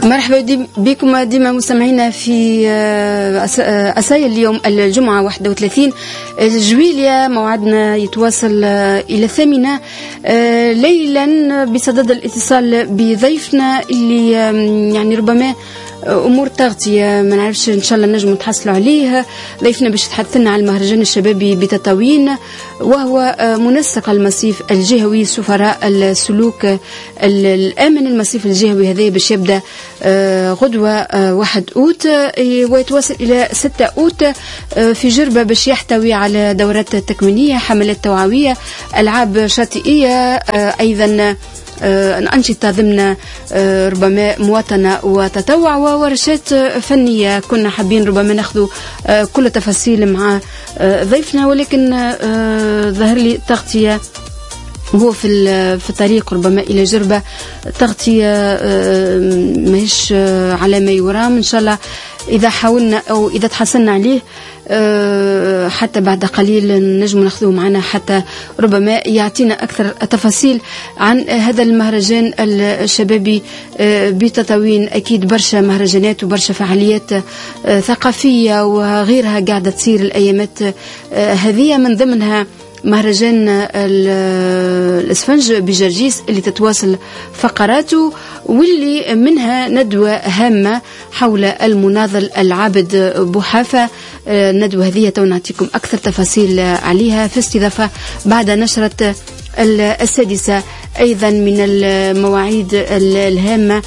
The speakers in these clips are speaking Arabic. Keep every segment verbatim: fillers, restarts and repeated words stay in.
مرحبا بكم ديما مستمعينا في أسايا اليوم الجمعة واحد وثلاثين جويلية. موعدنا يتواصل إلى الثامنة ليلا بصدد الاتصال بضيفنا اللي يعني ربما أمور تغطية ما نعرفش إن شاء الله نجم نتحصلوا عليه. ضيفنا باش تحدثنا عن المهرجان الشبابي بتطاوين، وهو منسق المصيف الجهوي سفراء السلوك الآمن. المصيف الجهوي هذا باش يبدأ غدوة واحد أوت ويتواصل إلى ستة أوت في جربة، باش يحتوي على دورات تكوينية، حملات توعوية، ألعاب شاطئية، أيضا أنشطة ضمن ربما مواطنة وتطوع وورشات فنية. كنا حابين ربما ناخذ كل تفاصيل مع ضيفنا، ولكن ظهر لي تغطية هو في في الطريق ربما إلى جربة، تغطية ماهيش على ما يرام. إن شاء الله إذا حاولنا أو إذا تحصلنا عليه حتى بعد قليل نجم ناخذه معنا، حتى ربما يعطينا أكثر تفاصيل عن هذا المهرجان الشبابي بتطاوين. أكيد برشا مهرجانات وبرشا فعاليات ثقافية وغيرها قاعدة تصير الأيامات هذه، من ضمنها مهرجان الاسفنج بجرجيس اللي تتواصل فقراته، واللي منها ندوة هامة حول المناضل العابد بوحافة. الندوة هذه نعطيكم أكثر تفاصيل عليها في استضافة بعد نشرة السادسة. أيضا من المواعيد الهامة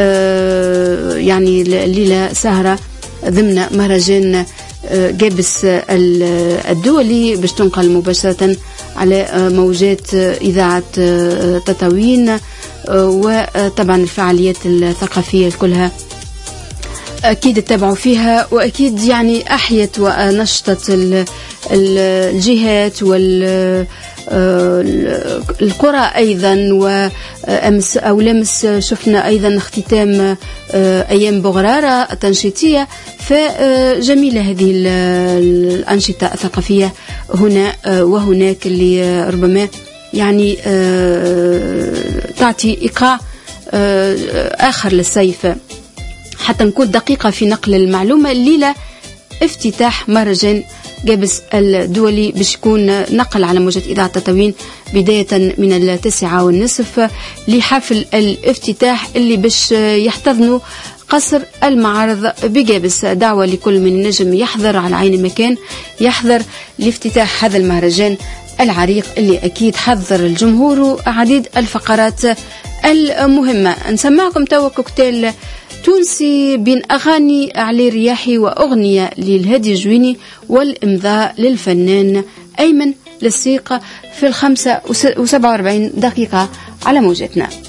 يعني الليلة سهرة ضمن مهرجان جابس الدولي باش تنقل مباشرة على موجات إذاعة تطاوين، وطبعا الفعاليات الثقافية كلها أكيد تتابعوا فيها، وأكيد يعني أحيت ونشطت الجهات وال القرى أيضا. وأمس أو لمس شفنا أيضا اختتام أيام بغرارة التنشيطية، فجميلة هذه الأنشطة الثقافية هنا وهناك اللي ربما يعني تعطي إيقاع آخر للصيف. حتى نكون دقيقة في نقل المعلومة، الليلة افتتاح مهرجان جابس الدولي باش يكون نقل على موجة إذاعة تطاوين بداية من التاسعة والنصف لحفل الافتتاح اللي باش يحتضنوا قصر المعارض بجابس. دعوة لكل من نجم يحضر على عين المكان يحضر لافتتاح هذا المهرجان العريق اللي أكيد حضر الجمهور عديد الفقرات المهمة. نسمعكم توا كوكتيل تونسي بين أغاني علي رياحي وأغنية للهادي الجويني والإمضاء للفنان أيمن للسيق في الخمسة وسبعة وأربعين دقيقة على موجتنا.